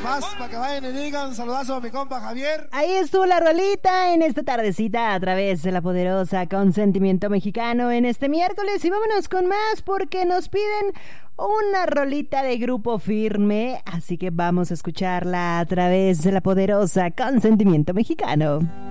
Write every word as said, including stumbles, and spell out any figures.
Más para que vayan y digan saludazo a mi compa Javier. Ahí estuvo la rolita en esta tardecita a través de la poderosa Consentimiento Mexicano en este miércoles. Y vámonos con más porque nos piden una rolita de Grupo Firme. Así que vamos a escucharla a través de la poderosa Consentimiento Mexicano.